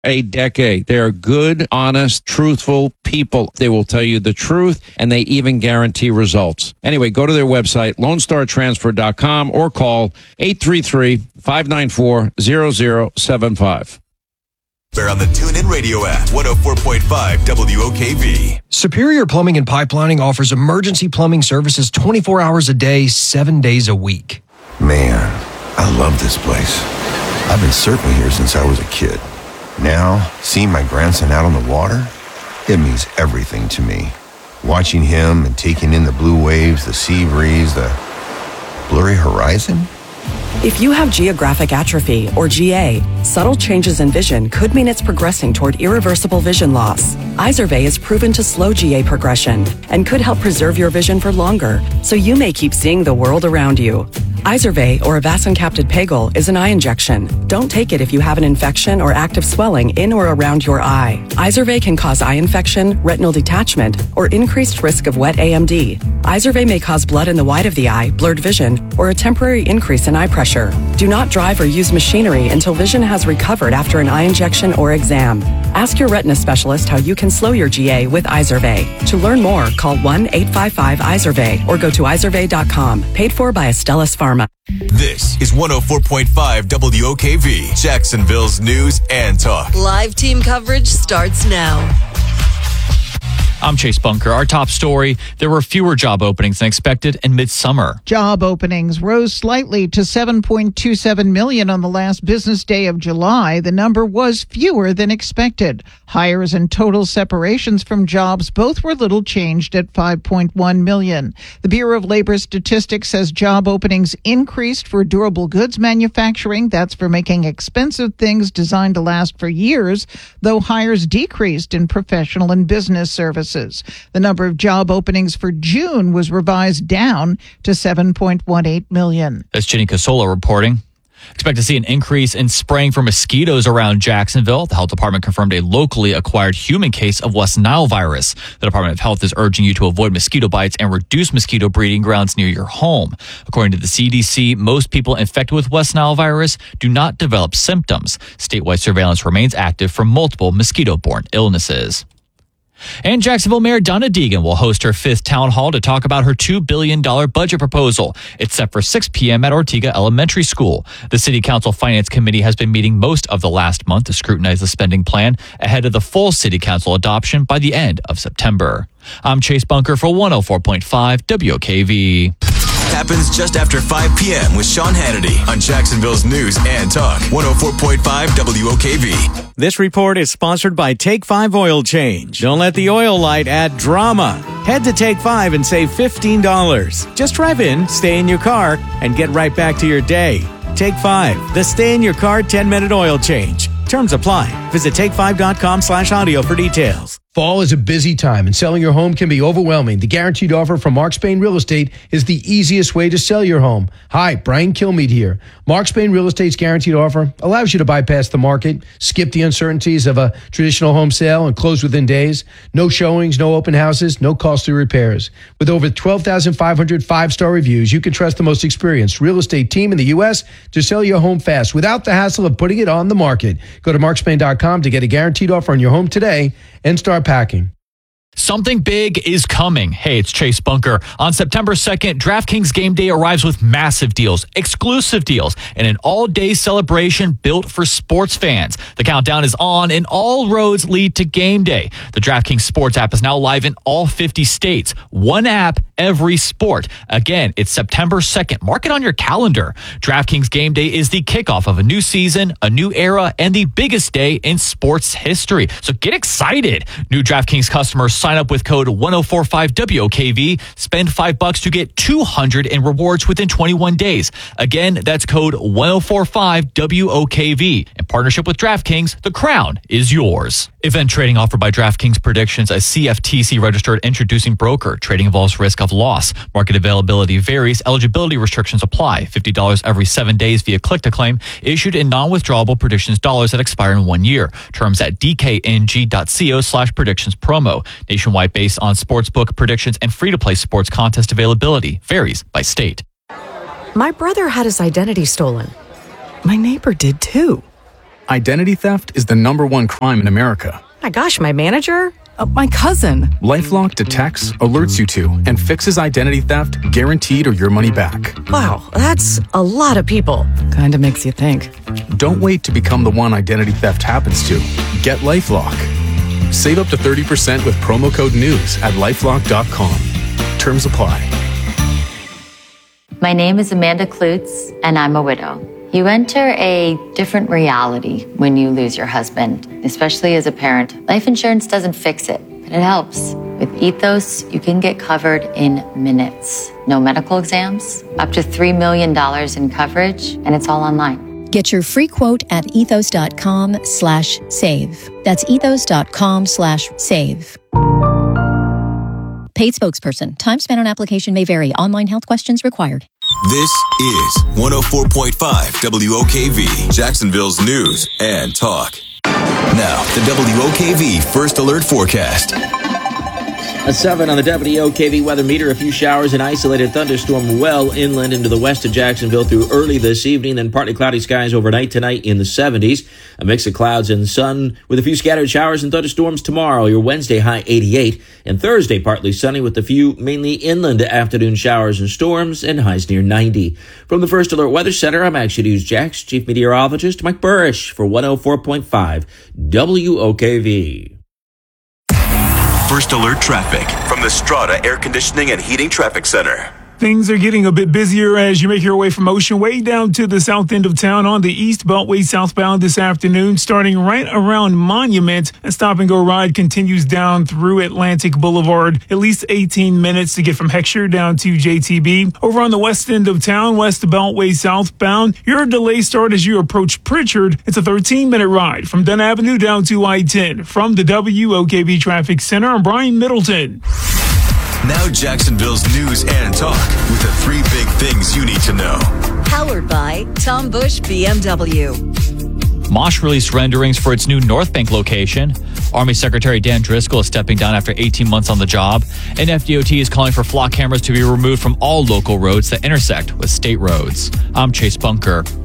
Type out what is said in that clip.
a decade. They are good, honest, truthful people. They will tell you the truth, and they even guarantee results. Anyway, go to their website, LoneStarTransfer.com, or call 833-594-0075. We're on the TuneIn Radio app, 104.5 WOKV. Superior Plumbing and Pipelining offers emergency plumbing services 24 hours a day, 7 days a week. Man, I love this place. I've been surfing here since I was a kid. Now, seeing my grandson out on the water, it means everything to me. Watching him and taking in the blue waves, the sea breeze, the blurry horizon. If you have geographic atrophy, or GA, subtle changes in vision could mean it's progressing toward irreversible vision loss. Izervay is proven to slow GA progression and could help preserve your vision for longer, so you may keep seeing the world around you. Izervay, or avacincaptad pegol, is an eye injection. Don't take it if you have an infection or active swelling in or around your eye. Izervay can cause eye infection, retinal detachment, or increased risk of wet AMD. Izervay may cause blood in the white of the eye, blurred vision, or a temporary increase in eye pressure. Do not drive or use machinery until vision has recovered after an eye injection or exam. Ask your retina specialist how you can slow your GA with Izervay. To learn more, call 1-855-IZERVAY or go to izervay.com. Paid for by Astellas Pharma. This is 104.5 WOKV, Jacksonville's news and talk. Live team coverage starts now. I'm Chase Bunker. Our top story, there were fewer job openings than expected in midsummer. Job openings rose slightly to 7.27 million on the last business day of July. The number was fewer than expected. Hires and total separations from jobs both were little changed at 5.1 million. The Bureau of Labor Statistics says job openings increased for durable goods manufacturing. That's for making expensive things designed to last for years, though hires decreased in professional and business services. The number of job openings for June was revised down to 7.18 million. That's Jenny Casola reporting. Expect to see an increase in spraying for mosquitoes around Jacksonville. The health department confirmed a locally acquired human case of West Nile virus. The Department of Health is urging you to avoid mosquito bites and reduce mosquito breeding grounds near your home. According to the CDC, most people infected with West Nile virus do not develop symptoms. Statewide surveillance remains active for multiple mosquito-borne illnesses. And Jacksonville Mayor Donna Deegan will host her fifth town hall to talk about her $2 billion budget proposal. It's set for 6 p.m. at Ortega Elementary School. The City Council Finance Committee has been meeting most of the last month to scrutinize the spending plan ahead of the full City Council adoption by the end of September. I'm Chase Bunker for 104.5 WOKV. Happens just after 5 p.m. with Sean Hannity on Jacksonville's news and talk. 104.5 WOKV. This report is sponsored by Take 5 Oil Change. Don't let the oil light add drama. Head to Take 5 and save $15. Just drive in, stay in your car, and get right back to your day. Take 5, the stay in your car 10-minute oil change. Terms apply. Visit take5.com/audio for details. Fall is a busy time, and selling your home can be overwhelming. The Guaranteed Offer from Mark Spain Real Estate is the easiest way to sell your home. Hi, Brian Kilmeade here. Mark Spain Real Estate's Guaranteed Offer allows you to bypass the market, skip the uncertainties of a traditional home sale, and close within days. No showings, no open houses, no costly repairs. With over 12,500 five-star reviews, you can trust the most experienced real estate team in the U.S. to sell your home fast without the hassle of putting it on the market. Go to markspain.com to get a guaranteed offer on your home today and start packing. Something big is coming. Hey, it's Chase Bunker. On September 2nd, DraftKings Game Day arrives with massive deals, exclusive deals, and an all-day celebration built for sports fans. The countdown is on, and all roads lead to Game Day. The DraftKings Sports app is now live in all 50 states. One app, every sport. Again, it's September 2nd. Mark it on your calendar. DraftKings Game Day is the kickoff of a new season, a new era, and the biggest day in sports history. So get excited. New DraftKings customers sign up with code 1045WOKV. Spend $5 to get $200 in rewards within 21 days. Again, that's code 1045WOKV. In partnership with DraftKings, the crown is yours. Event trading offered by DraftKings Predictions, a CFTC registered introducing broker. Trading involves risk of loss. Market availability varies. Eligibility restrictions apply. $50 every 7 days via click to claim. Issued in non-withdrawable predictions dollars that expire in 1 year. Terms at dkng.co/predictions promo. Nationwide based on sportsbook predictions and free-to-play sports contest availability. Varies by state. My brother had his identity stolen. My neighbor did too. Identity theft is the #1 crime in America. My gosh, my manager? My cousin. LifeLock detects, alerts you to, and fixes identity theft guaranteed or your money back. Wow, that's a lot of people. Kinda makes you think. Don't wait to become the one identity theft happens to. Get LifeLock. Save up to 30% with promo code NEWS at LifeLock.com. Terms apply. My name is Amanda Klutz, and I'm a widow. You enter a different reality when you lose your husband, especially as a parent. Life insurance doesn't fix it, but it helps. With Ethos, you can get covered in minutes. No medical exams, up to $3 million in coverage, and it's all online. Get your free quote at ethos.com/save. That's ethos.com/save. Paid spokesperson. Time spent on application may vary. Online health questions required. This is 104.5 WOKV, Jacksonville's news and talk. Now, the WOKV First Alert Forecast. A 7 on the WOKV weather meter. A few showers and isolated thunderstorm well inland into the west of Jacksonville through early this evening. Then partly cloudy skies overnight tonight in the 70s. A mix of clouds and sun with a few scattered showers and thunderstorms tomorrow. Your Wednesday high 88. And Thursday partly sunny with a few mainly inland afternoon showers and storms and highs near 90. From the First Alert Weather Center, I'm Action News Jax Chief Meteorologist Mike Burrish for 104.5 WOKV. First Alert Traffic from the Strata Air Conditioning and Heating Traffic Center. Things are getting a bit busier as you make your way from Ocean Way down to the south end of town on the East Beltway southbound this afternoon, starting right around Monument. A stop-and-go ride continues down through Atlantic Boulevard, at least 18 minutes to get from Heckscher down to JTB. Over on the west end of town, West Beltway southbound, your delay start as you approach Pritchard. It's a 13-minute ride from Dunn Avenue down to I-10. From the WOKV Traffic Center, I'm Brian Middleton. Now Jacksonville's news and talk with the 3 big things you need to know. Powered by Tom Bush BMW. Mosh released renderings for its new North Bank location. Army Secretary Dan Driscoll is stepping down after 18 months on the job. And FDOT is calling for flock cameras to be removed from all local roads that intersect with state roads. I'm Chase Bunker.